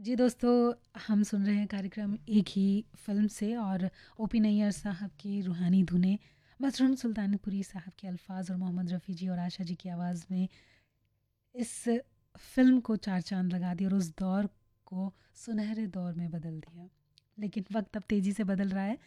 जी दोस्तों, हम सुन रहे हैं कार्यक्रम एक ही फ़िल्म से और ओपी नैयर साहब की रूहानी धुनें, मसरून सुल्तानपुरी साहब के अल्फाज़ और मोहम्मद रफ़ी जी और आशा जी की आवाज़ में इस फ़िल्म को चार चाँद लगा दिया और उस दौर को सुनहरे दौर में बदल दिया। लेकिन वक्त अब तेज़ी से बदल रहा है।